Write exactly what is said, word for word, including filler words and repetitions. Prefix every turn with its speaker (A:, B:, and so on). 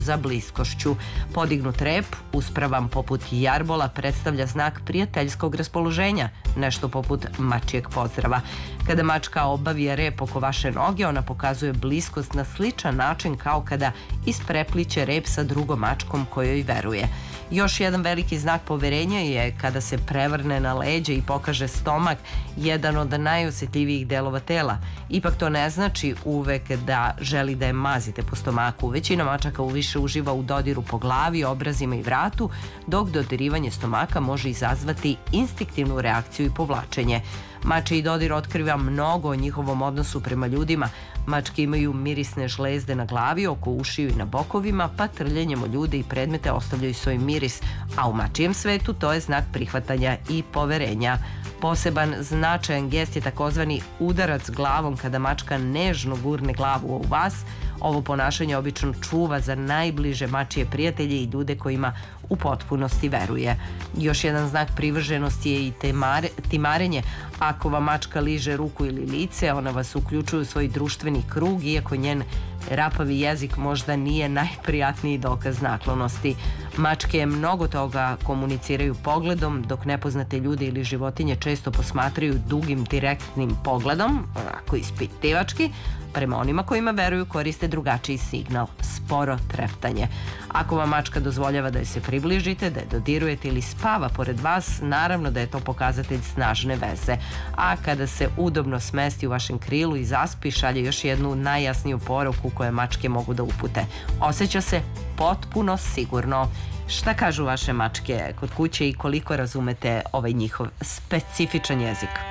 A: za bliskošću. Podignut rep, uspravan poput jarbola, predstavlja znak prijateljskog raspoloženja, nešto poput mačijeg pozdrava. Kada mačka obavije rep oko vaše noge, ona pokazuje bliskost na sličan način kao kada isprepliće rep sa drugom mačkom kojoj veruje. Još jedan veliki znak poverenja je kada se prevrne na leđe i pokaže stomak, jedan od najosjetljivijih delova tela. Ipak to ne znači uvek da želi da je mazite po stomaku. Većina mačaka uviše uživa u dodiru po glavi, obrazima i vratu, dok dodirivanje stomaka može izazvati instinktivnu reakciju i povlačenje. Mačiji dodir otkriva mnogo o njihovom odnosu prema ljudima. Mačke imaju mirisne žlezde na glavi, oko ušiju i na bokovima, pa trljenjem o ljude i predmete ostavljaju svoj miris, a u mačijem svetu to je znak prihvatanja i poverenja. Poseban značajan gest je takozvani udarac glavom kada mačka nežno gurne glavu u vas. Ovo ponašanje obično čuva za najbliže mačije prijatelje i ljude kojima u potpunosti veruje. Još jedan znak privrženosti je i temare, timarenje. Ako vam mačka liže ruku ili lice, ona vas uključuje u svoj društveni krug, iako njen rapavi jezik možda nije najprijatniji dokaz naklonosti. Mačke mnogo toga komuniciraju pogledom, dok nepoznate ljude ili životinje često posmatraju dugim, direktnim pogledom, onako ispitivački. Prema onima kojima veruju koriste drugačiji signal, sporo treptanje. Ako vam mačka dozvoljava da joj se približite, da je dodirujete ili spava pored vas, naravno da je to pokazatelj snažne veze. A kada se udobno smesti u vašem krilu i zaspi, šalje još jednu najjasniju poruku koje mačke mogu da upute. Osjeća se potpuno sigurno. Šta kažu vaše mačke kod kuće i koliko razumete ovaj njihov specifičan jezik?